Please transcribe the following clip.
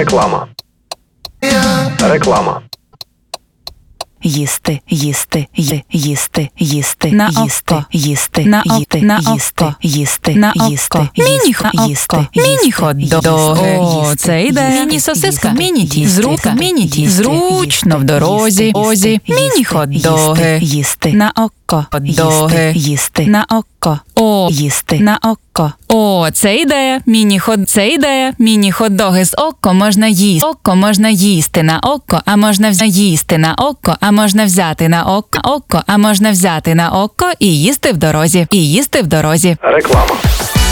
Реклама. Реклама. Їсти, їсти, їсти, їсти, На їсти, око. їсти, На їсти, око. На їсти, око. їсти, На їсти, око. їсти, Міні-хот-доги. Це йде. Міні-сосиска. Міні-тіст. Зруб. Міні-тіст. Зручно в дорозі. Міні-хот-доги. їсти, На око. Доги. їсти, На око. О. їсти, На око. О, це ідея. Це ідея. Міні-хот-доги з око можна їсти. Око можна їсти на око, а можна їсти на око, а можна взяти на око, а можна взяти на око і їсти в дорозі. І їсти в дорозі. Реклама.